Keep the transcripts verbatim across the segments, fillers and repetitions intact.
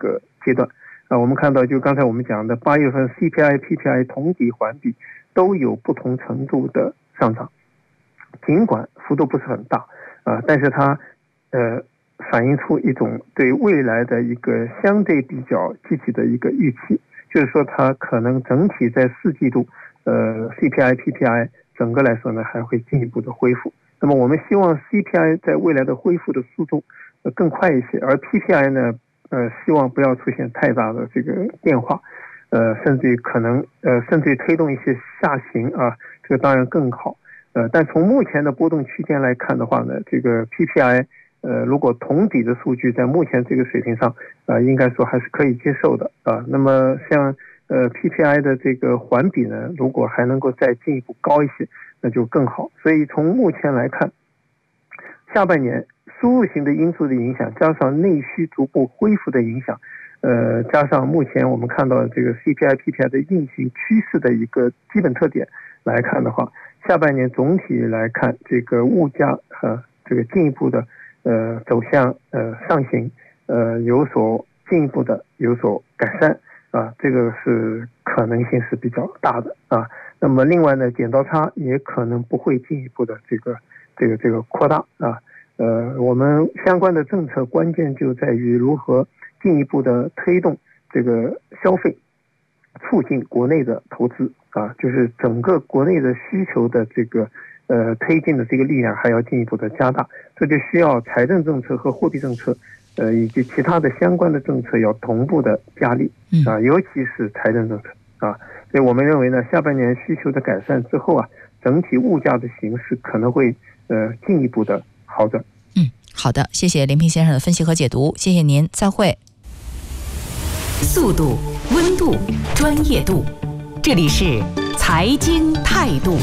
个阶段啊。我们看到就刚才我们讲的八月份 C P I、P P I 同比环比都有不同程度的上涨，尽管幅度不是很大啊，但是它呃反映出一种对未来的一个相对比较积极的一个预期，就是说它可能整体在四季度呃 C P I、P P I 整个来说呢还会进一步的恢复。那么我们希望 C P I 在未来的恢复的速度呃更快一些，而 P P I 呢呃希望不要出现太大的这个变化，呃甚至于可能呃甚至于推动一些下行啊，这个当然更好。呃但从目前的波动区间来看的话呢，这个 P P I 呃如果同比的数据在目前这个水平上呃应该说还是可以接受的啊。那么像呃 P P I 的这个环比呢，如果还能够再进一步高一些，那就更好。所以从目前来看，下半年输入型的因素的影响，加上内需逐步恢复的影响，呃，加上目前我们看到这个 C P I、P P I 的运行趋势的一个基本特点来看的话，下半年总体来看，这个物价和这个进一步的呃走向呃上行，呃有所进一步的有所改善啊，这个是可能性是比较大的啊。那么另外呢，剪刀差也可能不会进一步的这个这个这个扩大啊。呃，我们相关的政策关键就在于如何进一步的推动这个消费，促进国内的投资啊，就是整个国内的需求的这个呃推进的这个力量还要进一步的加大，这就需要财政政策和货币政策呃以及其他的相关的政策要同步的加力啊，尤其是财政政策啊。所以我们认为呢，下半年需求的改善之后啊，整体物价的形势可能会呃进一步的好转。 嗯，好的，谢谢连平先生的分析和解读，谢谢您，再会。 速度、温度、专业度，这里是财经态度。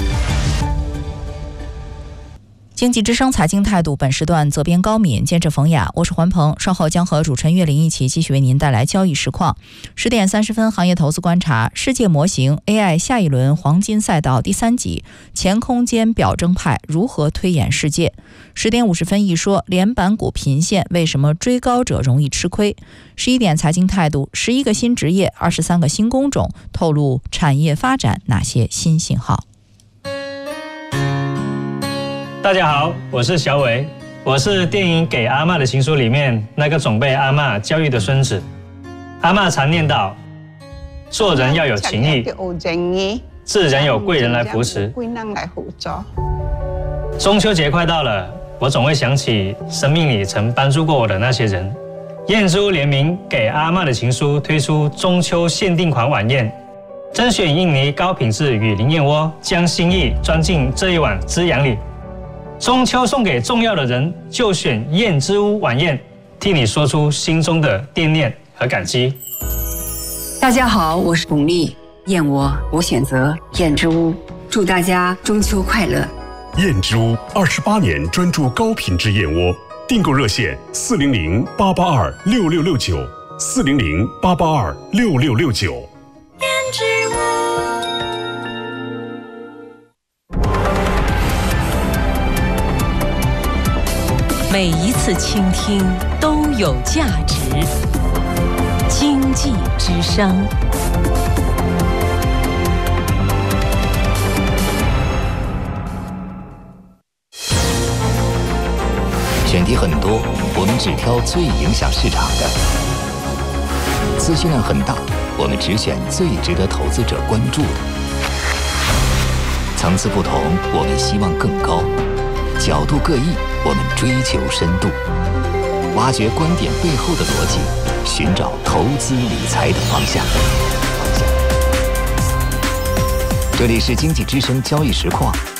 经济之声财经态度，本时段责编高敏，监制冯雅，我是环鹏，稍后将和主持人岳林一起继续为您带来交易实况。十点三十分，行业投资观察，世界模型 A I 下一轮黄金赛道第三集，前空间表征派如何推演世界。十点五十分一说，连板股频现，为什么追高者容易吃亏？十一点财经态度，十一个新职业，二十三个新工种，透露产业发展哪些新信号。 大家好，我是小伟，我是电影《给阿嬷的情书》里面那个总被阿嬷教育的孙子。阿嬷常念叨，做人要有情义，自然有贵人来扶持。中秋节快到了，我总会想起生命里曾帮助过我的那些人。燕之屋联名《给阿嬷的情书》推出中秋限定款晚宴，甄选印尼高品质雨林燕窝，将心意装进这一碗滋养里。中秋送给重要的人，就选燕之屋晚宴，替你说出心中的惦念和感激。 大家好，我是巩俐，燕窝我选择燕之屋，祝大家中秋快乐。 燕之屋二十八年专注高品质燕窝，订购热线四零零八八二六六六九四零零八八二六六六九。 燕之屋。每一次倾听都有价值。经济之声。 选题很多，我们只挑最影响市场的；资讯量很大，我们只选最值得投资者关注的。层次不同，我们希望更高；角度各异，我们追求深度。挖掘观点背后的逻辑，寻找投资理财的方向。这里是经济之声交易实况，